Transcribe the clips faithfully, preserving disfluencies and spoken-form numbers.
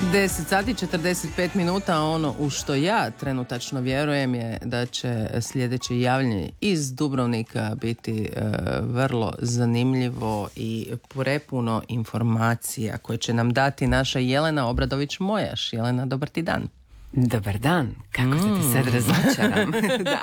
deset sati četrdeset pet minuta, a ono u što ja trenutačno vjerujem je da će sljedeće javljanje iz Dubrovnika biti e, vrlo zanimljivo i prepuno informacija koje će nam dati naša Jelena Obradović-Mojaš. Jelena, dobar ti dan. Dobar dan, kako mm. se ti sad razočaram. Da.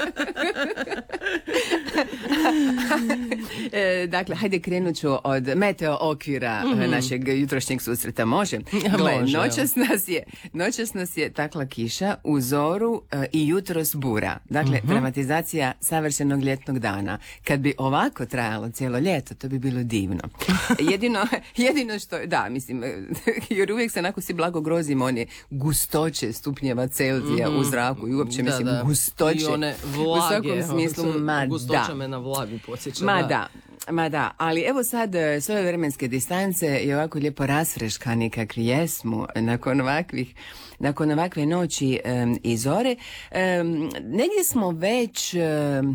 e, dakle, hajde krenut ću od meteo okvira mm. našeg jutrošnjeg susreta. Može? Gle, Može, noćas nas je, noćas nas je takla kiša, u zoru e, i jutros bura. Dakle, mm-hmm. dramatizacija savršenog ljetnog dana. Kad bi ovako trajalo cijelo ljeto, to bi bilo divno. Jedino, jedino što, da, mislim, jer uvijek se onako si blago grozimo one gustoće stupnjeva Celzija mm-hmm. u zraku i uopće, da, mislim, da. gustoće. I one vlage. U svakom smislu, ma gustoća da. me na vlagu podsjeća. Ma da. da. Ma da, ali evo sad s ove vremenske distance i ovako lijepo rasfreškani kakvi jesmo nakon ovakvih nakon ovakve noći um, i zore, um, negdje smo već um,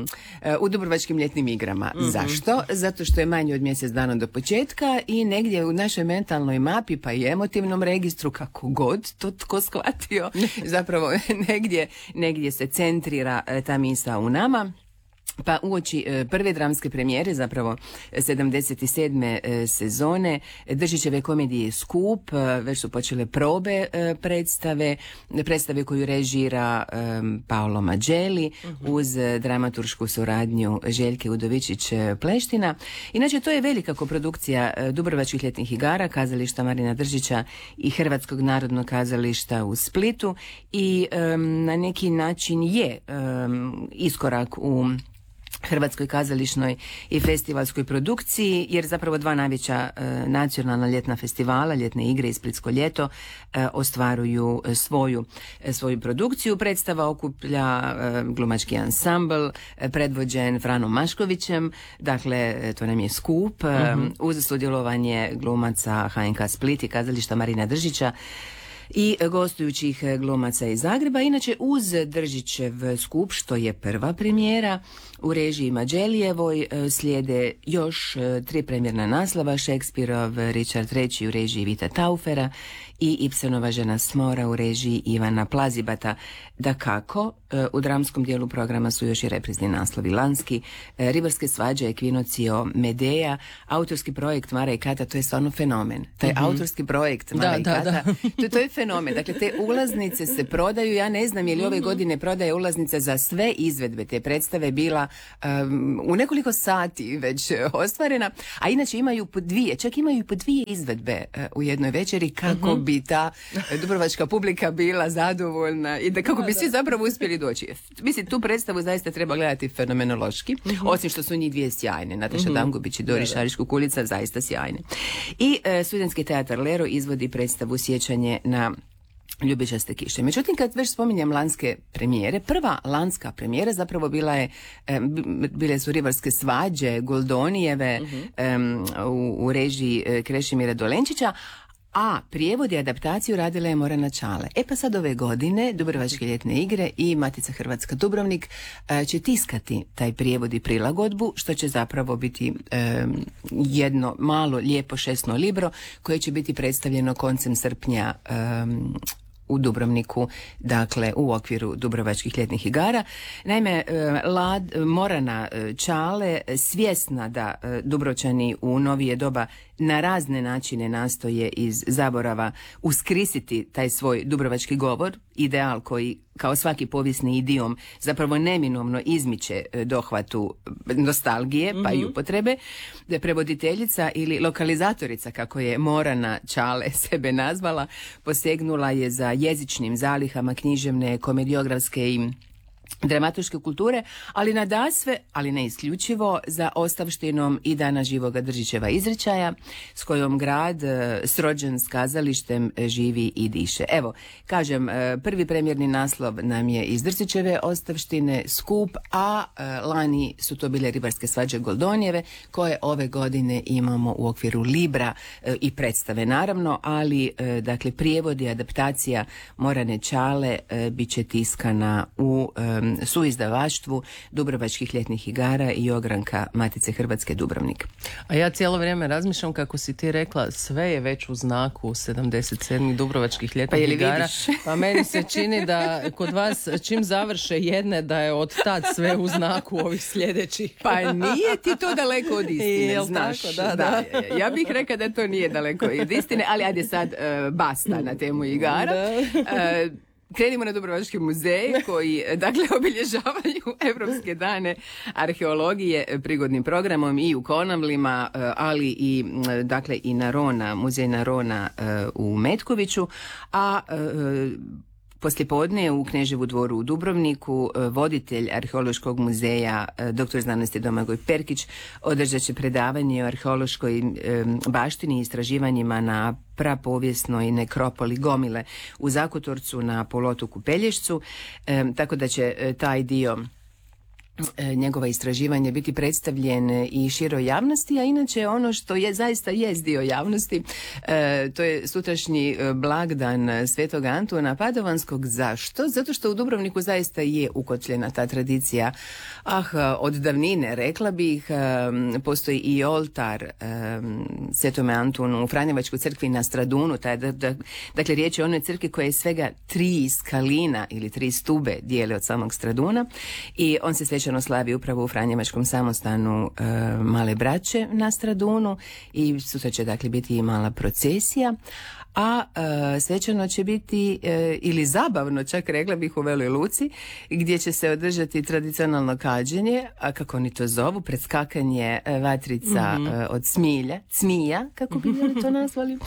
u Dubrovačkim ljetnim igrama. Mm-hmm. Zašto? Zato što je manje od mjesec dana do početka i negdje u našoj mentalnoj mapi pa i emotivnom registru, kako god to tko shvatio, zapravo negdje, negdje se centrira ta misao u nama. Pa uoči prve dramske premijere, zapravo sedamdeset sedme sezone Držićeve komedije Skup, već su počele probe predstave, predstave koju režira Paolo Maggielli uh-huh. uz dramaturšku suradnju Željke Udovičić-Pleština. Inače, to je velika koprodukcija Dubrovačkih ljetnih igara, kazališta Marina Držića i Hrvatskog narodnog kazališta u Splitu i um, na neki način je um, iskorak u hrvatskoj kazališnoj i festivalskoj produkciji, jer zapravo dva najveća e, nacionalna ljetna festivala, ljetne igre i Splitsko ljeto, e, ostvaruju svoju, e, svoju produkciju. Predstava okuplja e, glumački ansambl, e, predvođen Franom Maškovićem, dakle to nam je Skup, e, uh-huh. uz sudjelovanje glumaca H N K Split i kazališta Marina Držića i gostujućih glumaca iz Zagreba. Inače, uz Držićev Skup, što je prva premijera, u režiji Maggielijevoj slijede još tri premijerna naslova: Šekspirov Richard treći u režiji Vita Taufera i Ibsenova Žena s mora u režiji Ivana Plazibata. Dakako, u dramskom dijelu programa su još i reprizni naslovi Lanski, Ribarske svađe, Ekvinocio, Medeja, autorski projekt Mara i Kata. To je stvarno fenomen. Taj mm-hmm. autorski projekt Mara da, i da, Kata, da. to, to je fenomen. Dakle, te ulaznice se prodaju. Ja ne znam je li ove godine prodaje ulaznica za sve izvedbe te predstave bila um, u nekoliko sati već ostvarena, a inače imaju po dvije, čak imaju i po dvije izvedbe uh, u jednoj večeri kako mm-hmm. bi ta dubrovačka publika bila zadovoljna i da kako da, bi svi zapravo uspjeli doći. Mislim, tu predstavu zaista treba gledati fenomenološki, mm-hmm. osim što su njih dvije sjajne. Nataša mm-hmm. Damgubić i Dori Šariš-Kukulica zaista sjajne. I uh, Studentski teatar Lero izvodi predstavu Sjećanje na ljubičaste kiše. Međutim, kad već spominjem lanske premijere, prva lanska premijera zapravo bila je, bile su Ribarske svađe Goldonijeve mm-hmm. um, u, u režiji Krešimira Dolenčića, a prijevod i adaptaciju radila je Morana Čale. E pa sad ove godine Dubrovačke ljetne igre i Matica Hrvatska Dubrovnik e, će tiskati taj prijevod i prilagodbu, što će zapravo biti e, jedno malo lijepo šesno libro koje će biti predstavljeno koncem srpnja e, u Dubrovniku, dakle u okviru Dubrovačkih ljetnih igara. Naime, Lad, Morana Čale, svjesna da Dubrovčani u novije doba na razne načine nastoje iz zaborava uskrisiti taj svoj dubrovački govor, ideal koji kao svaki povijesni idiom zapravo neminovno izmiče dohvatu nostalgije pa mm-hmm. i upotrebe, da prevoditeljica ili lokalizatorica, kako je Morana Čale sebe nazvala, posegnula je za jezičnim zalihama književne, komediografske i dramaturške kulture, ali nadasve, ali ne isključivo, za ostavštinom i Dana Živoga Držićeva izričaja, s kojom grad srođen s kazalištem živi i diše. Evo, kažem, prvi premijerni naslov nam je iz Držićeve ostavštine Skup, a lani su to bile Ribarske svađe Goldonijeve, koje ove godine imamo u okviru Libra i predstave naravno, ali dakle prijevod i adaptacija Morane Čale bit će tiskana u um, suizdavaštvu Dubrovačkih ljetnih igara i ogranka Matice Hrvatske Dubrovnik. A ja cijelo vrijeme razmišljam kako si ti rekla, sve je već u znaku sedamdeset sedam Dubrovačkih ljetnih pa igara. Pa meni se čini da kod vas čim završe jedne da je od tad sve u znaku ovih sljedećih. Pa nije ti to daleko od istine, Jel znaš. Tako, da, da. Da, ja bih rekla da to nije daleko od istine, ali ajde sad uh, basta na temu igara. Uh, Krenimo na Dubrovački muzej koji, dakle, obilježavaju Europske dane arheologije prigodnim programom i u Konavlima, ali i, dakle, i na Rona, muzej na Rona u Metkoviću, a poslijepodne u Kneževu dvoru u Dubrovniku voditelj Arheološkog muzeja doktor znanosti Domagoj Perkić održat će predavanje o arheološkoj baštini i istraživanjima na prapovijesnoj nekropoli Gomile u Zakotorcu na poluotoku Pelješcu, tako da će taj dio njegova istraživanja biti predstavljen i široj javnosti, a inače ono što je zaista jest dio javnosti, e, to je sutrašnji blagdan Svetog Antuna Padovanskog. Zašto? Zato što u Dubrovniku zaista je ukotljena ta tradicija. Ah, od davnine, rekla bih, e, postoji i oltar e, Svetome Antunu u Franjevačkoj crkvi na Stradunu. Taj, da, da, dakle, riječ je o onoj crkvi koja je svega tri skalina ili tri stube dijele od samog Straduna i on se svečano slavi upravo u Franjevačkom samostanu e, Male braće na Stradunu i sutra će dakle biti i mala procesija, a e, svečano će biti e, ili zabavno, čak rekla bih, u Veloj Luci, gdje će se održati tradicionalno kađenje, a kako oni to zovu, predskakanje e, vatrica mm-hmm. e, od smilja, cmija, kako bi mm-hmm. to nazvali. E,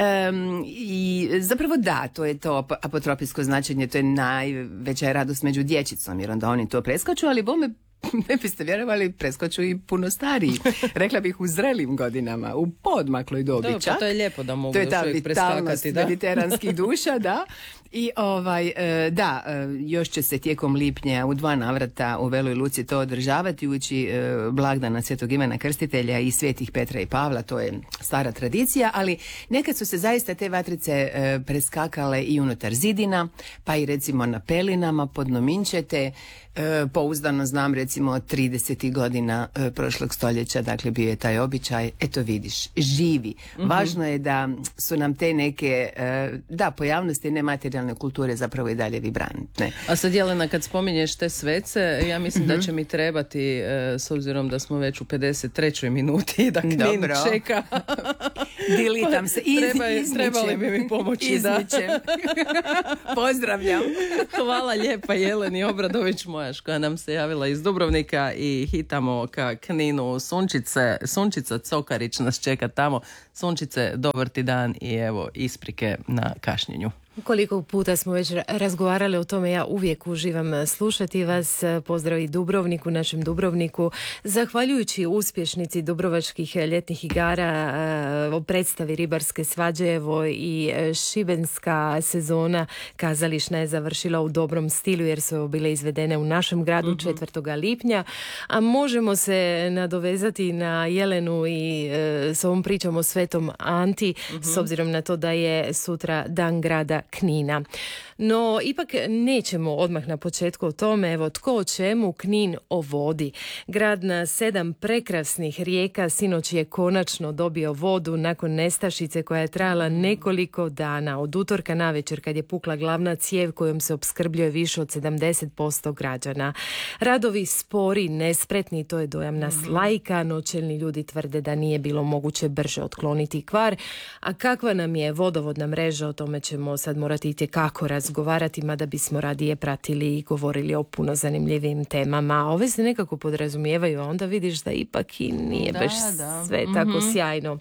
I zapravo da, to je to apotropijsko značenje, to je najveća radost među dječicom, jer onda oni to preskaču, ali bome, ne biste vjerovali, preskoču i puno stariji. Rekla bih u zrelim godinama, u podmakloj dobi. Dobro, čak. To je lijepo da mogu to je još ta uvijek preskakati. Da? Mediteranskih duša, da. I ovaj, da, još će se tijekom lipnja u dva navrata u Veloj Luci to održavati, ući blagdana Svetog Ivana Krstitelja i svetih Petra i Pavla, to je stara tradicija, ali nekad su se zaista te vatrice preskakale i unutar zidina, pa i recimo na pelinama pod Nominčete. Pouzdano znam, recimo od tridesetih godina prošlog stoljeća, dakle bio je taj običaj. Eto vidiš, živi. Mm-hmm. Važno je da su nam te neke, da, pojavnosti nematerijalne kulture zapravo i dalje vibrantne. A sad, Jelena, kad spominješ te svece, ja mislim mm-hmm. da će mi trebati, s obzirom da smo već u pedeset trećoj minuti, da Knin Dobro. čeka. Dilitam se. Iz, Treba, trebali bi mi pomoći. Izmičem. Pozdravljam. Hvala lijepa Jeleni Obradović, mojaš, koja nam se javila iz Dubrovnika, i hitamo ka Kninu. Sunčice, Sunčica Cokarić nas čeka tamo. Sunčice, dobar ti dan i evo isprike na kašnjenju. Koliko puta smo već razgovarali o tome, ja uvijek uživam slušati vas. Pozdrav i Dubrovniku, našem Dubrovniku. Zahvaljujući uspješnici Dubrovačkih ljetnih igara, o predstavi Ribarske svađe, evo i šibenska sezona kazališna je završila u dobrom stilu, jer su bile izvedene u našem gradu mm-hmm. četvrtog lipnja, a možemo se nadovezati na Jelenu i e, s ovom pričom o Svetom Anti, mm-hmm. s obzirom na to da je sutra dan grada Knina. No, ipak nećemo odmah na početku o tome. Evo, tko o čemu, Knin o vodi. Grad na sedam prekrasnih rijeka sinoć je konačno dobio vodu nakon nestašice koja je trajala nekoliko dana. Od utorka navečer, kad je pukla glavna cijev kojom se opskrbljuje više od sedamdeset posto građana. Radovi spori, nespretni, to je dojam nas laika, no čelni ljudi tvrde da nije bilo moguće brže otkloniti kvar. A kakva nam je vodovodna mreža, o tome ćemo sad morati itekako razgovarati, mada bismo radije pratili i govorili o puno zanimljivim temama. Ove se nekako podrazumijevaju, a onda vidiš da ipak i nije da, baš da. sve mm-hmm. tako sjajno.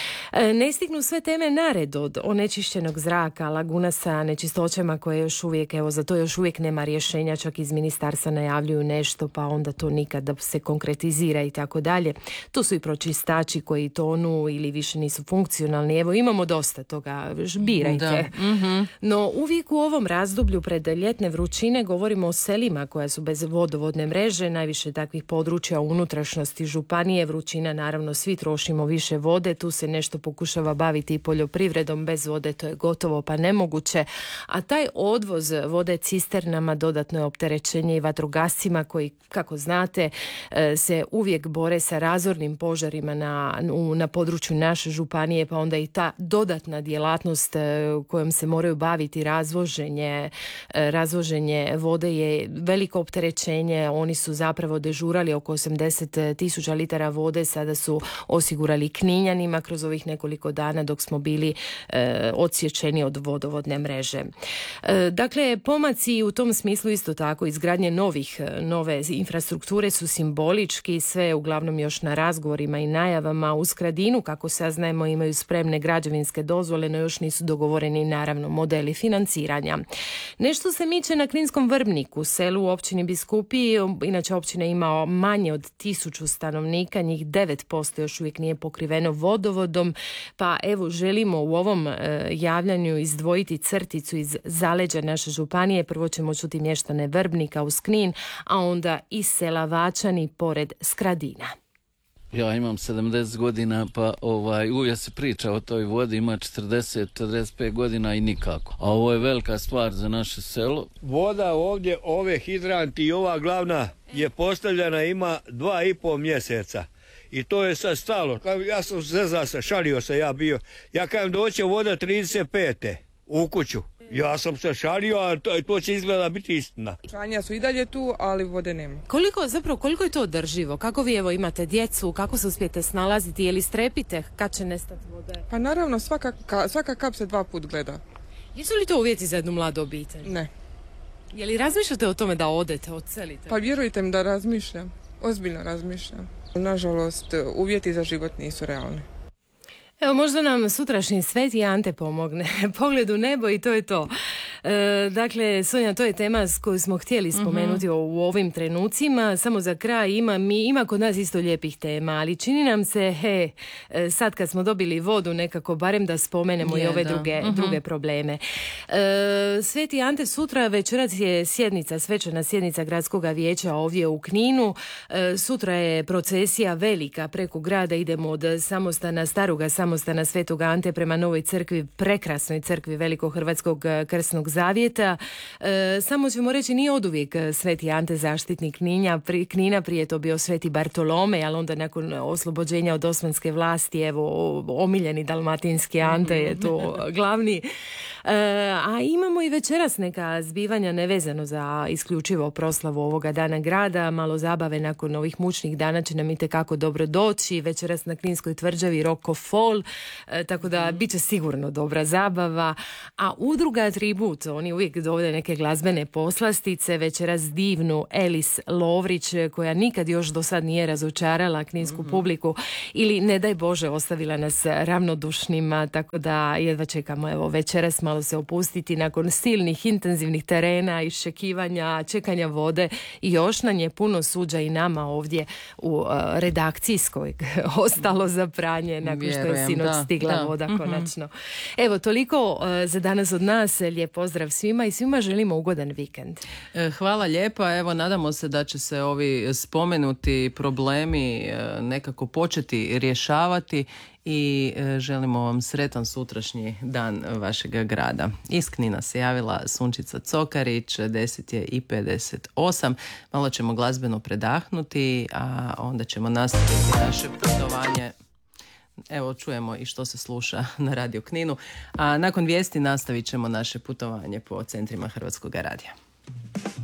Ne stignu sve teme nared, od onečišćenog zraka, laguna sa nečistoćama koje još uvijek, evo za to još uvijek nema rješenja, čak iz ministarstva najavljuju nešto, pa onda to nikad da se konkretizira i tako dalje. Tu su i pročistači koji tonu ili više nisu funkcionalni. Evo, imamo dosta toga, birajte. Mm-hmm. No, uvijek u ovom razdoblju pred ljetne vrućine govorimo o selima koja su bez vodovodne mreže, najviše takvih područja u unutrašnjosti županije. Vrućina, naravno, svi trošimo više vode, tu se nešto pokušava baviti i poljoprivredom. Bez vode to je gotovo pa nemoguće. A taj odvoz vode cisternama dodatno je opterećenje i vatrogascima koji, kako znate, se uvijek bore sa razornim požarima na, na području naše županije, pa onda i ta dodatna djelatnost kojom se moraju baviti, razvoženje, razvoženje vode je veliko opterećenje. Oni su zapravo dežurali oko osamdeset tisuća litara vode, sada su osigurali Kninjanima kroz ovih nekoliko dana dok smo bili e, odsječeni od vodovodne mreže. E, dakle, pomaci u tom smislu isto tako, izgradnje novih, nove infrastrukture su simbolički, sve uglavnom još na razgovorima i najavama. U Skradinu, kako saznajemo, imaju spremne građevinske dozvole, no još nisu dogovoreni naravno modeli financiranja. Nešto se miče na Kninskom Vrbniku, selu u općini Biskupiji. Inače, općina ima manje od tisuću stanovnika, njih devet posto još uvijek nije pokriveno vodovodom, pa evo želimo u ovom e, javljanju izdvojiti crticu iz zaleđa naše županije. Prvo ćemo čuti mještane Vrbnika uz Knin, a onda i sela Vačani pored Skradina. Ja imam sedamdeset godina, pa ovaj, uvijek se priča o toj vodi, ima četrdeset četrdeset pet godina i nikako. A ovo je velika stvar za naše selo. Voda ovdje, ove hidranti i ova glavna je postavljena, ima dva i pol mjeseca. I to je sad stalo. Ja sam zezao se, šalio se ja bio. Ja kažem doće voda trideset pete u kuću. Ja sam se šalio, a to, to će izgleda biti istina. Šanja su i dalje tu, ali vode nema. Koliko, zapravo, koliko je to održivo? Kako vi evo imate djecu, kako se uspijete snalaziti, je li strepite kad će nestati vode? Pa naravno, svaka, ka, svaka kap se dva put gleda. Jesu li to uvjeti za jednu mladu obitelj? Ne. Je li razmišljate o tome da odete, odselite? Pa vjerujte mi da razmišljam, ozbiljno razmišljam. Nažalost, uvjeti za život nisu realni. Evo, možda nam sutrašnji Sveti Ante pomogne. Pogled u nebo i to je to. E, dakle, Sonja, to je tema s koju smo htjeli spomenuti uh-huh. u ovim trenucima. Samo za kraj, ima, mi, ima kod nas isto lijepih tema, ali čini nam se, he, sad kad smo dobili vodu, nekako barem da spomenemo je, i ove druge, uh-huh. druge probleme. E, Sveti Ante, sutra večeras je sjednica, svečana sjednica gradskog vijeća ovdje u Kninu. E, sutra je procesija velika preko grada, idemo od samostana, staroga samostana Svetog Ante prema novoj crkvi, prekrasnoj crkvi Velikohrvatskog krsnog zavjeta. E, samo ćemo reći, nije oduvijek Sveti Ante zaštitnik Kninja, pri, Knina, prije to bio Sveti Bartolome, ali onda nakon oslobođenja od osmanske vlasti, evo, omiljeni dalmatinski Ante je to glavni. E, a imamo i večeras neka zbivanja nevezano za isključivo proslavu ovoga dana grada, malo zabave nakon ovih mučnih dana će nam itekako dobro doći. Večeras na Kninskoj tvrđavi Rocco Fall, e, tako da bit će sigurno dobra zabava. A udruga Tribut, oni uvijek dovode neke glazbene poslastice, večeras divnu Elis Lovrić, koja nikad još do sad nije razočarala kninsku mm-hmm. publiku ili, ne daj Bože, ostavila nas ravnodušnima, tako da jedva čekamo evo večeras malo se opustiti nakon silnih intenzivnih terena, iščekivanja, čekanja vode i još nam je puno suđa i nama ovdje u uh, redakcijskoj ostalo za pranje nakon Vjerujem, što je sinoć da, stigla da. voda konačno. Mm-hmm. Evo, toliko uh, za danas od nas. Lijep pozdrav svima i svima želimo ugodan vikend. Hvala lijepa. Evo, nadamo se da će se ovi spomenuti problemi nekako početi rješavati i želimo vam sretan sutrašnji dan vašeg grada. Iz Knina se javila Sunčica Cokarić, deset je i pedeset osam. Malo ćemo glazbeno predahnuti, a onda ćemo nastaviti naše putovanje. Evo, čujemo i što se sluša na Radio Kninu. A nakon vijesti nastavit ćemo naše putovanje po centrima Hrvatskog radija.